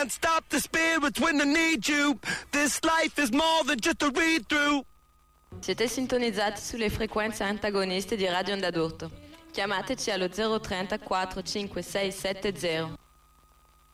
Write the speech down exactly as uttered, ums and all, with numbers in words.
can't stop the spirits when I need you. This life is more than just a read through. Siete sintonizzati sulle frequenze antagoniste di Radio Onda d'Urto. Chiamateci allo zero trenta quattro cinque sei sette zero.